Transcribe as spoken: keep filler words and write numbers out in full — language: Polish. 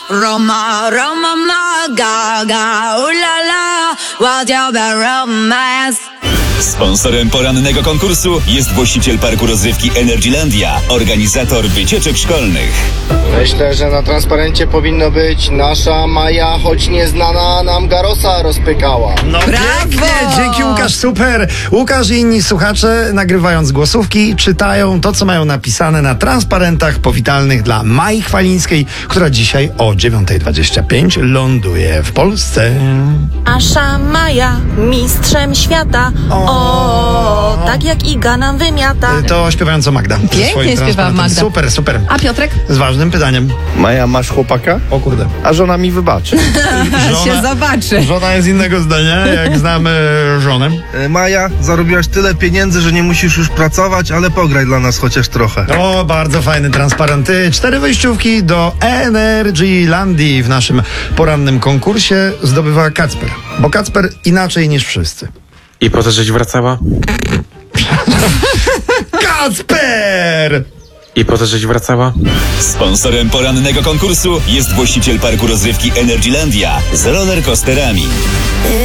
Roma, Roma, ma, gaga, ulala, whatever romance. Sponsorem porannego konkursu jest właściciel parku rozrywki Energylandia, organizator wycieczek szkolnych. Myślę, że na transparencie powinno być nasza Maja, choć nieznana nam Garosa rozpykała. No Brawo! pięknie, dzięki Łukasz, super. Łukasz i inni słuchacze, nagrywając głosówki, czytają to, co mają napisane na transparentach powitalnych dla Mai Chwalińskiej, która dzisiaj o dziewiąta dwadzieścia pięć ląduje w Polsce. Asza Maja, mistrzem świata. O, tak jak Iga nam wymiata. To śpiewająca Magda. ze Pięknie swoim śpiewa transparentem. Magda. Super, super. A Piotrek? Z ważnym pytaniem. Maja, masz chłopaka? O kurde. A żona mi wybaczy. Się zobaczy. Żona jest innego zdania, jak znamy żonę. Maja, zarobiłaś tyle pieniędzy, że nie musisz już pracować, ale pograj dla nas chociaż trochę. O, bardzo fajny transparent. Y, Cztery wejściówki do Energylandii w naszym porannym konkursie zdobywa Kacper. Bo Kacper inaczej niż wszyscy. I po to, żeś wracała? Kacper! I po to, żeś wracała? Sponsorem porannego konkursu jest właściciel parku rozrywki Energylandia z rollercoasterami.